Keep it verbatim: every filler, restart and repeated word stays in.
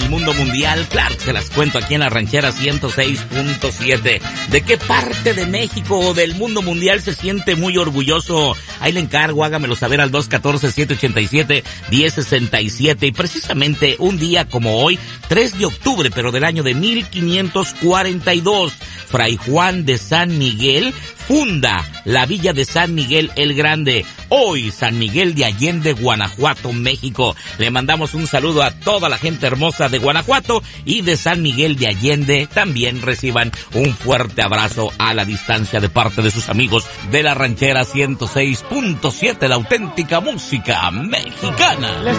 del mundo mundial, claro, se las cuento aquí en la Ranchera ciento seis punto siete. ¿De qué parte de México o del mundo mundial se siente muy orgulloso? Ahí le encargo, hágamelo saber al dos uno cuatro, siete ocho siete, uno cero seis siete. Y precisamente un día como hoy, tres de octubre, pero del año de mil quinientos cuarenta y dos, Fray Juan de San Miguel funda la villa de San Miguel el Grande, hoy San Miguel de Allende, Guanajuato, México. Le mandamos un saludo a toda la gente hermosa de Guanajuato y de San Miguel de Allende. También reciban un fuerte abrazo a la distancia de parte de sus amigos de la Ranchera ciento seis punto siete, la auténtica música mexicana.